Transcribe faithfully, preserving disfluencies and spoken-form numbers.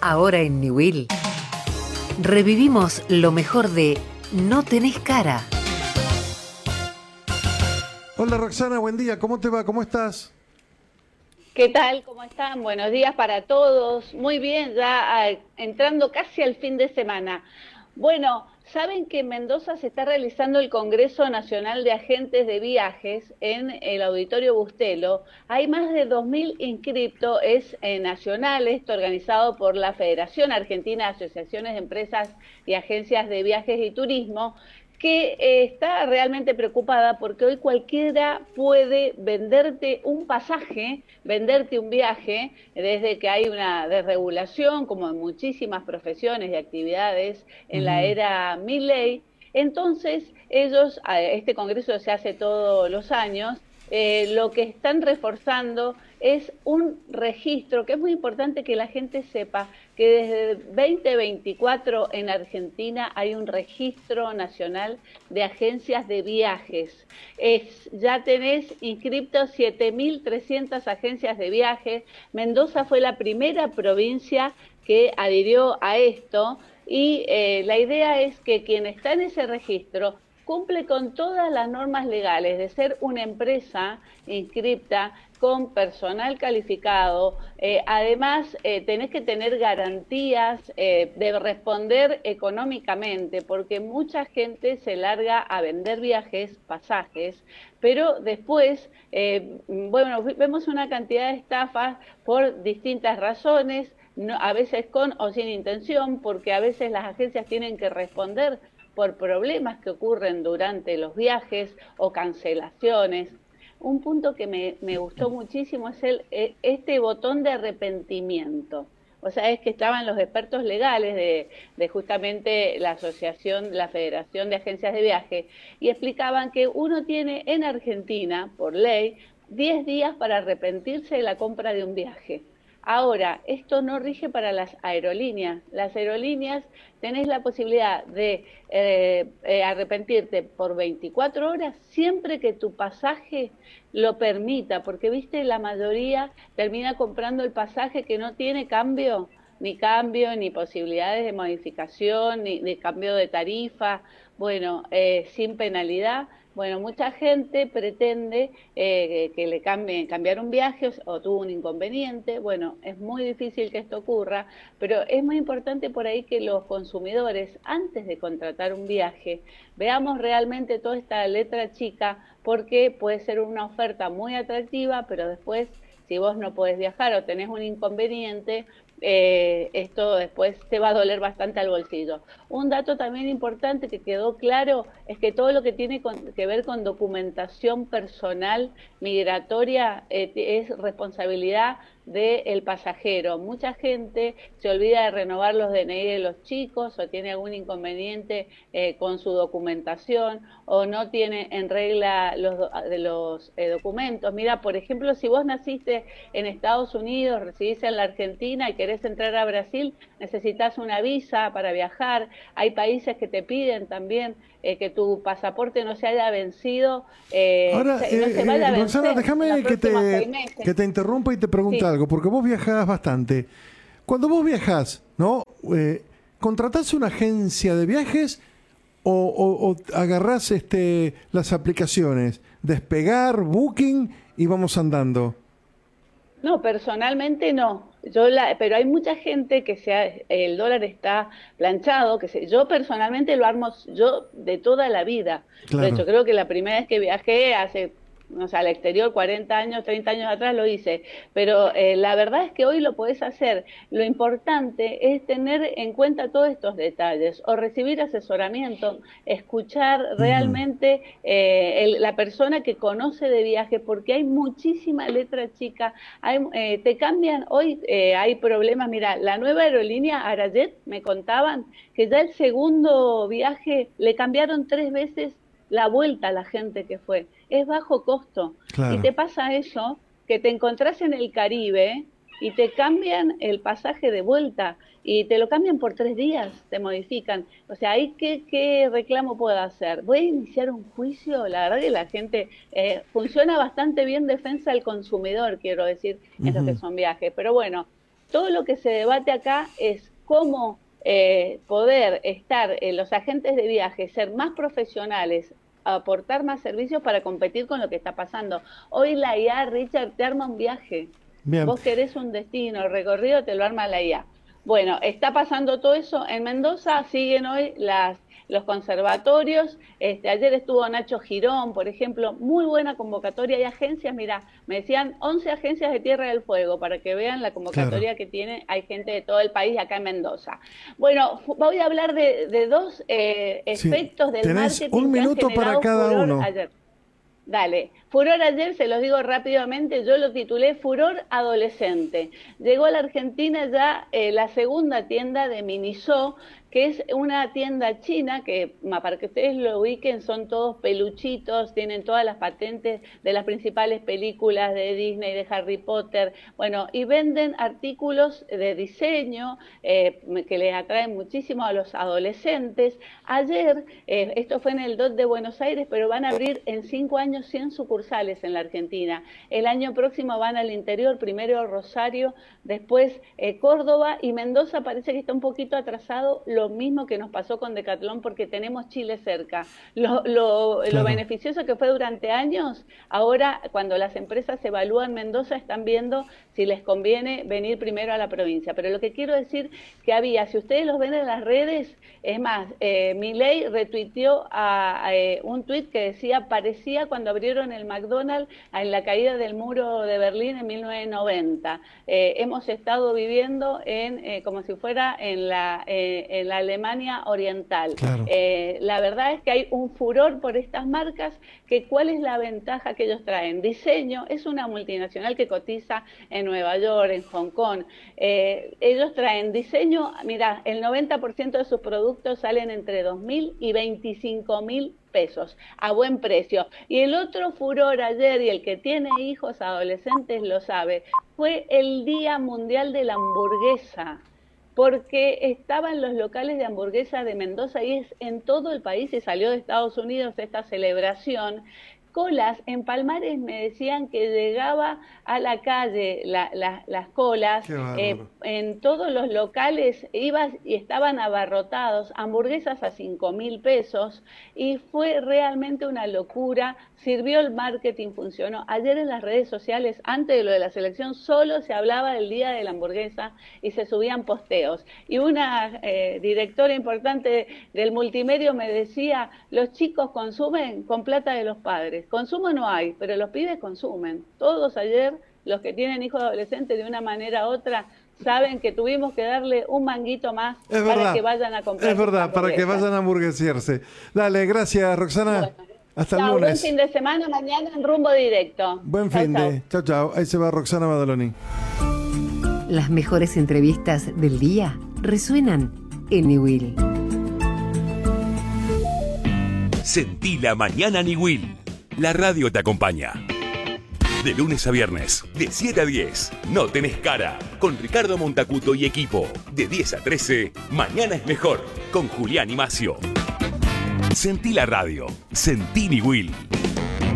Ahora en Newell revivimos lo mejor de No Tenés Cara. Hola Roxana, buen día, ¿cómo te va? ¿Cómo estás? ¿Qué tal? ¿Cómo están? Buenos días para todos. Muy bien, ya eh, entrando casi al fin de semana. Bueno, saben que en Mendoza se está realizando el Congreso Nacional de Agentes de Viajes en el Auditorio Bustelo. Hay más de dos mil inscriptos, es eh, nacional, esto organizado por la Federación Argentina de Asociaciones de Empresas y Agencias de Viajes y Turismo, que eh, está realmente preocupada porque hoy cualquiera puede venderte un pasaje, venderte un viaje, desde que hay una desregulación, como en muchísimas profesiones y actividades en uh-huh. la era Milei. Entonces, ellos, este congreso se hace todos los años, eh, lo que están reforzando es un registro, que es muy importante que la gente sepa que desde veinte veinticuatro en Argentina hay un registro nacional de agencias de viajes. Es, ya tenés inscriptos siete mil trescientas agencias de viajes. Mendoza fue la primera provincia que adhirió a esto y eh, la idea es que quien está en ese registro cumple con todas las normas legales de ser una empresa inscripta con personal calificado. Eh, además, eh, tenés que tener garantías eh, de responder económicamente, porque mucha gente se larga a vender viajes, pasajes, pero después, eh, bueno, vemos una cantidad de estafas por distintas razones, no, a veces con o sin intención, porque a veces las agencias tienen que responder por problemas que ocurren durante los viajes o cancelaciones. Un punto que me, me gustó muchísimo es el, este botón de arrepentimiento. O sea, es que estaban los expertos legales de, de justamente la asociación, la Federación de Agencias de Viaje, y explicaban que uno tiene en Argentina, por ley, diez días para arrepentirse de la compra de un viaje. Ahora, esto no rige para las aerolíneas. Las aerolíneas tenés la posibilidad de eh, eh, arrepentirte por veinticuatro horas siempre que tu pasaje lo permita, porque, viste, la mayoría termina comprando el pasaje que no tiene cambio, ni cambio, ni posibilidades de modificación, ni de cambio de tarifa, bueno, eh, sin penalidad. Bueno, mucha gente pretende eh, que le cambien, cambiar un viaje o, o tuvo un inconveniente. Bueno, es muy difícil que esto ocurra, pero es muy importante por ahí que los consumidores, antes de contratar un viaje, veamos realmente toda esta letra chica, porque puede ser una oferta muy atractiva, pero después, si vos no podés viajar o tenés un inconveniente, Eh, esto después te va a doler bastante al bolsillo. Un dato también importante que quedó claro es que todo lo que tiene con, que ver con documentación personal migratoria eh, es responsabilidad del pasajero. Mucha gente se olvida de renovar los D N I de los chicos o tiene algún inconveniente eh, con su documentación o no tiene en regla los, de los eh, documentos. Mira, por ejemplo, si vos naciste en Estados Unidos, residís en la Argentina y querés entrar a Brasil, necesitas una visa para viajar. Hay países que te piden también eh, que tu pasaporte no se haya vencido. Eh, Ahora, se, no eh, se vaya a vencer. Roxana, déjame que te, que te interrumpa y te pregunte sí. algo, porque vos viajás bastante. Cuando vos viajás, ¿no? Eh, ¿contratás una agencia de viajes o, o, o agarrás este, las aplicaciones? Despegar, Booking y vamos andando. No, personalmente no. Yo la, pero hay mucha gente que sea, el dólar está planchado, que se, yo personalmente lo armo yo de toda la vida. Claro. De hecho, creo que la primera vez que viajé hace, no sé, al exterior, cuarenta años, treinta años atrás lo hice, pero eh, la verdad es que hoy lo podés hacer. Lo importante es tener en cuenta todos estos detalles, o recibir asesoramiento, escuchar realmente eh, el, la persona que conoce de viaje, porque hay muchísima letra chica, hay, eh, te cambian, hoy eh, hay problemas, mira, la nueva aerolínea Arajet, me contaban que ya el segundo viaje le cambiaron tres veces la vuelta a la gente que fue. Es bajo costo. Claro. Y te pasa eso, que te encontrás en el Caribe y te cambian el pasaje de vuelta y te lo cambian por tres días, te modifican. O sea, ¿ahí qué, qué reclamo puedo hacer? ¿Voy a iniciar un juicio? La verdad que la gente eh, funciona bastante bien defensa del consumidor, quiero decir, en uh-huh. lo que son viajes. Pero bueno, Todo lo que se debate acá es cómo eh, poder estar, eh, los agentes de viaje, ser más profesionales, aportar más servicios para competir con lo que está pasando. Hoy la I A, Richard, te arma un viaje. Bien. Vos querés un destino, el recorrido te lo arma la I A. Bueno, está pasando todo eso. En Mendoza siguen hoy las, los conservatorios. Este, ayer estuvo Nacho Girón, por ejemplo, muy buena convocatoria. Hay agencias, mira, me decían once agencias de Tierra del Fuego, para que vean la convocatoria claro. que tiene. Hay gente de todo el país acá en Mendoza. Bueno, voy a hablar de, de dos eh, efectos sí. del Tenés marketing un minuto que han para cada uno. Ayer. Dale. Furor ayer, se los digo rápidamente, yo lo titulé Furor Adolescente. Llegó a la Argentina ya eh, la segunda tienda de Miniso, que es una tienda china que, para que ustedes lo ubiquen, son todos peluchitos, tienen todas las patentes de las principales películas de Disney, de Harry Potter, bueno, y venden artículos de diseño eh, que les atraen muchísimo a los adolescentes. Ayer, eh, esto fue en el D O T de Buenos Aires, pero van a abrir en cinco años cien sucursales en la Argentina. El año próximo van al interior, primero Rosario, después eh, Córdoba, y Mendoza parece que está un poquito atrasado, lo mismo que nos pasó con Decathlon, porque tenemos Chile cerca. Lo, lo, claro. lo beneficioso que fue durante años, ahora cuando las empresas evalúan Mendoza están viendo si les conviene venir primero a la provincia. Pero lo que quiero decir que había, si ustedes los ven en las redes, es más, eh, Milei retuiteó a, a, eh, un tuit que decía, parecía cuando abrieron el McDonald's en la caída del muro de Berlín en mil novecientos noventa. Eh, hemos estado viviendo en eh, como si fuera en la, eh, en la Alemania oriental. Claro. Eh, la verdad es que hay un furor por estas marcas, que ¿cuál es la ventaja que ellos traen? Diseño, es una multinacional que cotiza en Nueva York, en Hong Kong. Eh, ellos traen diseño, mira, el noventa por ciento de sus productos salen entre dos mil y veinticinco mil pesos, a buen precio. Y el otro furor ayer, y el que tiene hijos adolescentes lo sabe, fue el Día Mundial de la Hamburguesa, porque estaban los locales de hamburguesa de Mendoza y es en todo el país, y salió de Estados Unidos esta celebración. Colas, en Palmares me decían que llegaba a la calle la, la, las colas, eh, en todos los locales ibas y estaban abarrotados, hamburguesas a cinco mil pesos, y fue realmente una locura. Sirvió el marketing, funcionó. Ayer en las redes sociales, antes de lo de la selección, solo se hablaba del día de la hamburguesa y se subían posteos. Y una eh, directora importante del multimedio me decía, los chicos consumen con plata de los padres. Consumo no hay, pero los pibes consumen. Todos ayer, los que tienen hijos adolescentes, de una manera u otra, saben que tuvimos que darle un manguito más es para verdad, que vayan a comprar. Es verdad, para que vayan a hamburguesearse. Dale, gracias, Roxana. Bueno. Hasta el chau, lunes. Buen fin de semana, mañana en Rumbo Directo. Buen fin chau, de. Chao, chao. Ahí se va Roxana Madaloni. Las mejores entrevistas del día resuenan en Niwil. Sentí la mañana Niwil. La radio te acompaña. De lunes a viernes, de siete a diez, No Tenés Cara, con Ricardo Montacuto y equipo. De diez a trece, Mañana es Mejor, con Julián y Macio. Sentí la radio. Sentí Niwil.